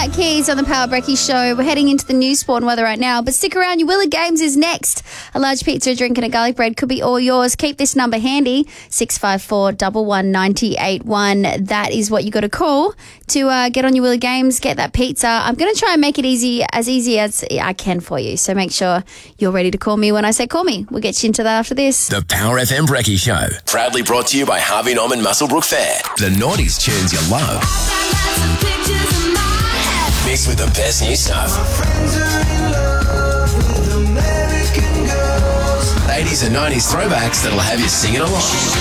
Matt Keys on the Power Brekkie Show. We're heading into the news, sport and weather right now, but stick around. Your Willa Games is next. A large pizza, a drink and a garlic bread could be all yours. Keep this number handy, 654 11981. That is what you got to call to get on your Willa Games, get that pizza. I'm going to try and make it easy as I can for you, so make sure you're ready to call me when I say call me. We'll get you into that after this. The Power FM Brekkie Show, proudly brought to you by Harvey Norman Muswellbrook Fair. The noughties tunes you love, mixed with the best new stuff. 80s and 90s throwbacks that'll have you singing along.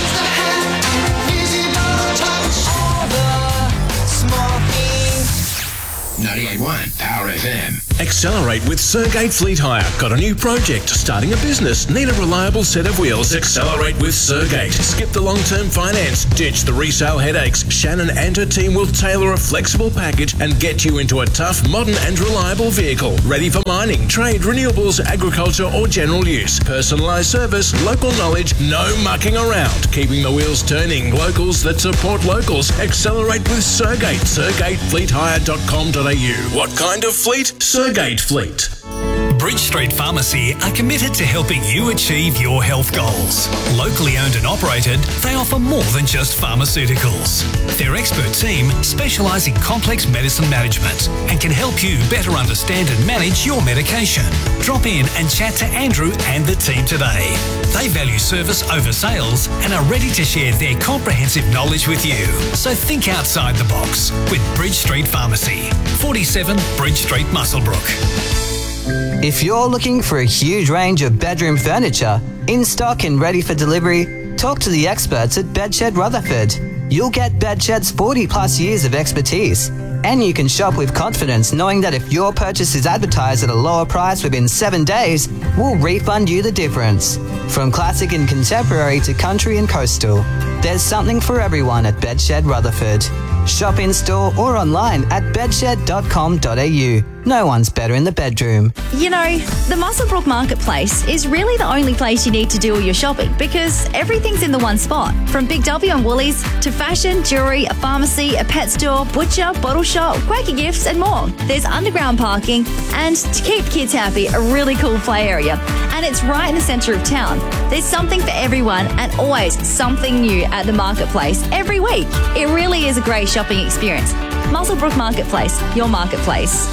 98.1 Power FM. Accelerate with Sergate Fleet Hire. Got a new project? Starting a business? Need a reliable set of wheels? Accelerate with Sergate. Skip the long-term finance. Ditch the resale headaches. Shannon and her team will tailor a flexible package and get you into a tough, modern and reliable vehicle. Ready for mining, trade, renewables, agriculture or general use. Personalised service, local knowledge, no mucking around. Keeping the wheels turning. Locals that support locals. Accelerate with Sergate. SergateFleetHire.com.au. What kind of fleet? Sergate Fleet. Bridge Street Pharmacy are committed to helping you achieve your health goals. Locally owned and operated, they offer more than just pharmaceuticals. Their expert team specialise in complex medicine management and can help you better understand and manage your medication. Drop in and chat to Andrew and the team today. They value service over sales and are ready to share their comprehensive knowledge with you. So think outside the box with Bridge Street Pharmacy, 47 Bridge Street, Muswellbrook. If you're looking for a huge range of bedroom furniture, in stock and ready for delivery, talk to the experts at Bedshed Rutherford. You'll get Bedshed's 40 plus years of expertise, and you can shop with confidence knowing that if your purchase is advertised at a lower price within 7 days, we'll refund you the difference. From classic and contemporary to country and coastal, there's something for everyone at Bedshed Rutherford. Shop in store or online at bedshed.com.au. No one's better in the bedroom. You know, the Muswellbrook Marketplace is really the only place you need to do all your shopping because everything's in the one spot. From Big W and Woolies to fashion, jewellery, a pharmacy, a pet store, butcher, bottle shop, Quaker Gifts and more. There's underground parking and, to keep kids happy, a really cool play area. And it's right in the centre of town. There's something for everyone and always something new at the Marketplace every week. It really is a great shopping experience. Muswellbrook Marketplace, your marketplace.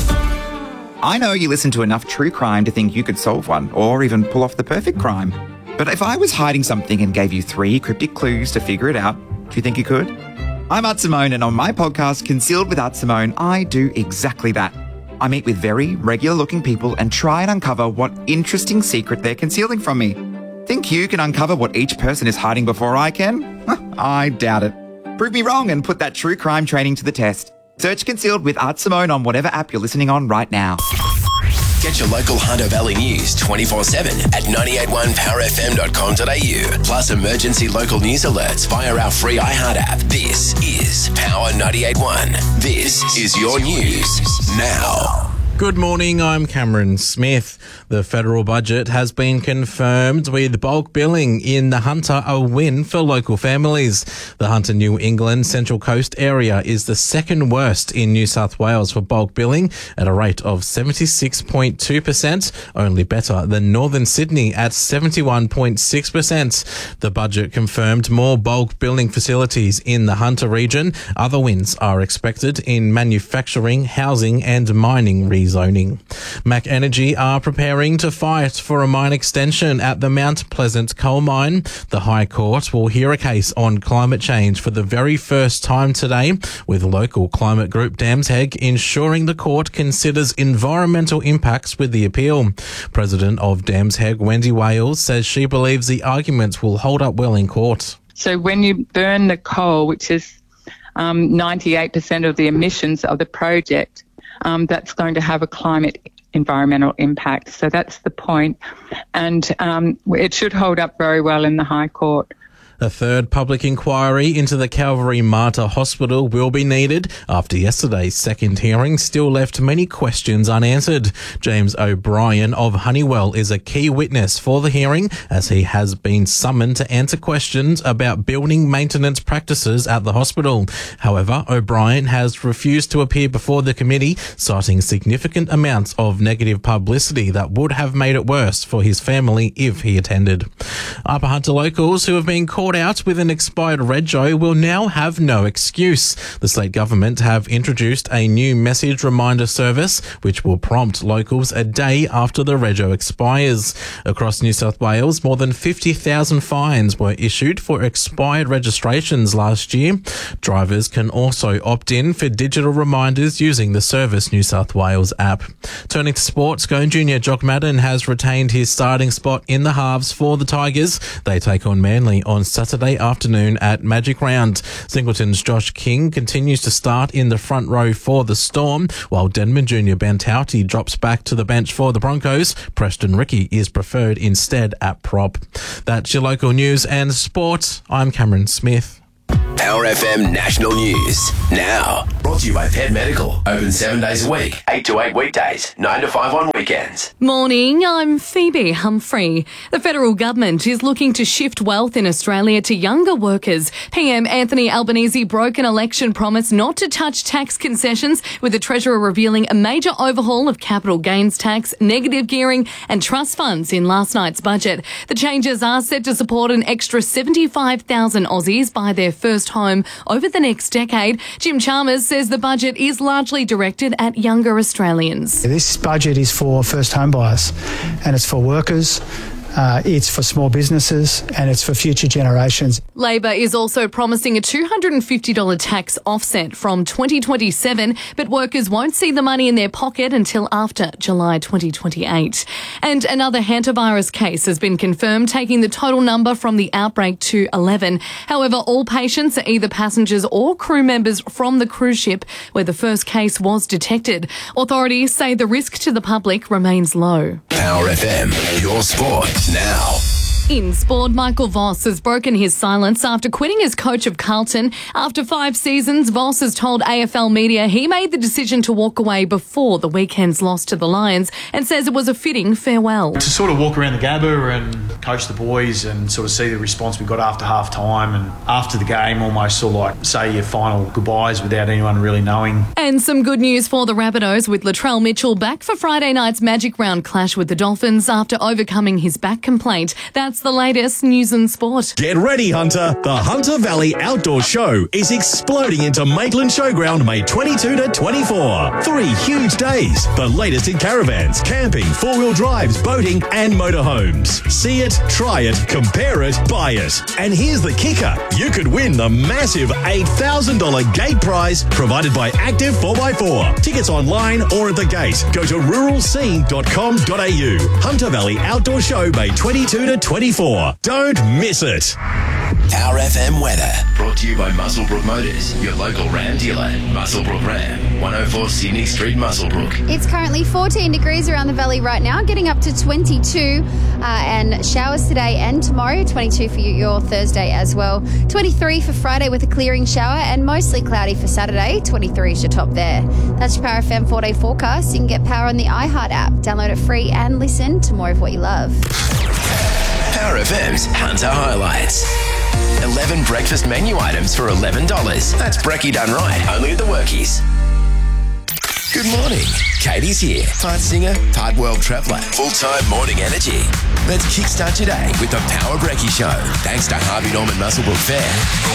I know you listen to enough true crime to think you could solve one or even pull off the perfect crime. But if I was hiding something and gave you 3 cryptic clues to figure it out, do you think you could? I'm Art Simone, and on my podcast, Concealed with Art Simone, I do exactly that. I meet with very regular-looking people and try and uncover what interesting secret they're concealing from me. Think you can uncover what each person is hiding before I can? I doubt it. Prove me wrong and put that true crime training to the test. Search Concealed with Art Simone on whatever app you're listening on right now. Get your local Hunter Valley news 24/7 at 981powerfm.com.au. Plus emergency local news alerts via our free iHeart app. This is Power 98.1. This is your news now. Good morning, I'm Cameron Smith. The federal budget has been confirmed with bulk billing in the Hunter a win for local families. The Hunter New England Central Coast area is the second worst in New South Wales for bulk billing at a rate of 76.2%, only better than Northern Sydney at 71.6%. The budget confirmed more bulk billing facilities in the Hunter region. Other wins are expected in manufacturing, housing and mining rezoning. Mac Energy are preparing to fight for a mine extension at the Mount Pleasant coal mine. The High Court will hear a case on climate change for the very first time today, with local climate group Damsheg ensuring the court considers environmental impacts with the appeal. President of Damsheg, Wendy Wales, says she believes the arguments will hold up well in court. So when you burn the coal, which is 98% of the emissions of the project, that's going to have a climate environmental impact. So that's the point. And it should hold up very well in the High Court. A third public inquiry into the Calvary Mater Hospital will be needed after yesterday's second hearing still left many questions unanswered. James O'Brien of Honeywell is a key witness for the hearing, as he has been summoned to answer questions about building maintenance practices at the hospital. However, O'Brien has refused to appear before the committee, citing significant amounts of negative publicity that would have made it worse for his family if he attended. Upper Hunter locals who have been caught out with an expired rego will now have no excuse. The state government have introduced a new message reminder service which will prompt locals a day after the rego expires. Across New South Wales, more than 50,000 fines were issued for expired registrations last year. Drivers can also opt in for digital reminders using the Service New South Wales app. Turning to sports, Scone Junior Jock Madden has retained his starting spot in the halves for the Tigers. They take on Manly on Saturday afternoon at Magic Round. Singleton's Josh King continues to start in the front row for the Storm, while Denman Junior Ben Tauti drops back to the bench for the Broncos. Preston Ricky is preferred instead at prop. That's your local news and sport. I'm Cameron Smith. Power FM National News. Now, brought to you by Pet Medical. Open 7 days a week, 8 to 8 weekdays, 9 to 5 on weekends. Morning, I'm Phoebe Humphrey. The federal government is looking to shift wealth in Australia to younger workers. PM Anthony Albanese broke an election promise not to touch tax concessions, with the Treasurer revealing a major overhaul of capital gains tax, negative gearing and trust funds in last night's budget. The changes are set to support an extra 75,000 Aussies buy their first home over the next decade. Jim Chalmers says the budget is largely directed at younger Australians. This budget is for first home buyers, and it's for workers. It's for small businesses, and it's for future generations. Labor is also promising a $250 tax offset from 2027, but workers won't see the money in their pocket until after July 2028. And another hantavirus case has been confirmed, taking the total number from the outbreak to 11. However, all patients are either passengers or crew members from the cruise ship where the first case was detected. Authorities say the risk to the public remains low. Power FM, your sport now. In sport, Michael Voss has broken his silence after quitting as coach of Carlton. After 5 seasons, Voss has told AFL Media he made the decision to walk away before the weekend's loss to the Lions and says it was a fitting farewell. To sort of walk around the Gabba and coach the boys and sort of see the response we got after half time and after the game, almost sort of like say your final goodbyes without anyone really knowing. And some good news for the Rabbitohs, with Latrell Mitchell back for Friday night's Magic Round clash with the Dolphins after overcoming his back complaint. That's the latest news and sport. Get ready, Hunter. The Hunter Valley Outdoor Show is exploding into Maitland Showground May 22 to 24. 3 huge days. The latest in caravans, camping, 4-wheel drives, boating and motorhomes. See it, try it, compare it, buy it. And here's the kicker. You could win the massive $8,000 gate prize provided by Active 4x4. Tickets online or at the gate. Go to ruralscene.com.au. Hunter Valley Outdoor Show May 22 to 24. Don't miss it. Power FM weather, brought to you by Muswellbrook Motors, your local Ram dealer. Muswellbrook Ram, 104 Sydney Street, Muswellbrook. It's currently 14 degrees around the valley right now, getting up to 22, and showers today and tomorrow. 22 for your Thursday as well. 23 for Friday with a clearing shower, and mostly cloudy for Saturday. 23 is your top there. That's your Power FM 4-day forecast. You can get Power on the iHeart app. Download it free and listen to more of what you love. Power FM's Hunter Highlights. 11 breakfast menu items for $11. That's brekkie done right, only at the Workies. Good morning. Katie's here. Part singer, part world traveller. Full-time morning energy. Let's kickstart your day with the Power Brekkie Show. Thanks to Harvey Norman Muswellbrook Fair.